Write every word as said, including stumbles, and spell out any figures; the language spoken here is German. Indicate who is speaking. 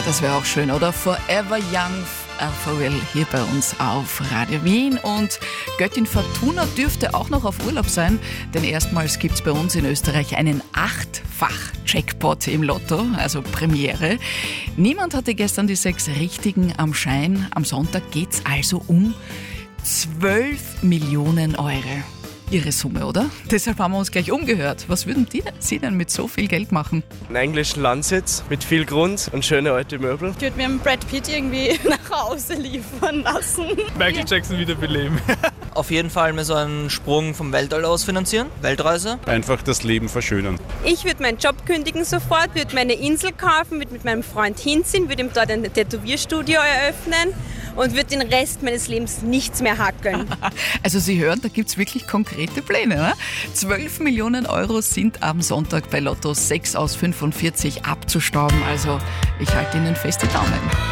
Speaker 1: das wäre auch schön, oder? Forever Young Alphaville hier bei uns auf Radio Wien. Und Göttin Fortuna dürfte auch noch auf Urlaub sein, denn erstmals gibt es bei uns in Österreich einen Achtfach-Jackpot im Lotto, also Premiere. Niemand hatte gestern die sechs Richtigen am Schein. Am Sonntag geht es also um zwölf Millionen Euro. Ihre Summe, oder? Deshalb haben wir uns gleich umgehört. Was würden die, Sie denn mit so viel Geld machen?
Speaker 2: Einen englischen Landsitz mit viel Grund und schöne alte Möbel.
Speaker 3: Ich würde mir einen Brad Pitt irgendwie nach Hause liefern lassen.
Speaker 4: Michael Jackson wiederbeleben.
Speaker 5: Auf jeden Fall mir so einen Sprung vom Weltall aus finanzieren, Weltreise.
Speaker 6: Einfach das Leben verschönern.
Speaker 7: Ich würde meinen Job kündigen sofort, würde meine Insel kaufen, würde mit meinem Freund hinziehen, würde ihm dort ein Tätowierstudio eröffnen und würde den Rest meines Lebens nichts mehr hackeln.
Speaker 1: Also Sie hören, da gibt es wirklich konkrete Pläne. Ne? zwölf Millionen Euro sind am Sonntag bei Lotto sechs aus fünfundvierzig abzustauben. Also ich halte Ihnen fest die Daumen.